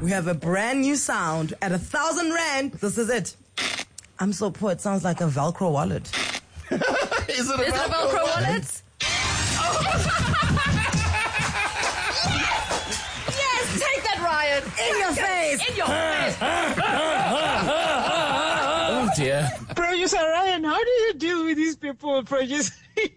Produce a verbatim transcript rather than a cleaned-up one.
We have a brand new sound at a thousand rand. This is it. I'm so poor. It sounds like a Velcro wallet. Is it a Is Velcro, it a Velcro wallet? wallet? Yes, take that, Ryan. In your face. In your face. Oh dear. Producer Ryan, how do you deal with these people? Producer.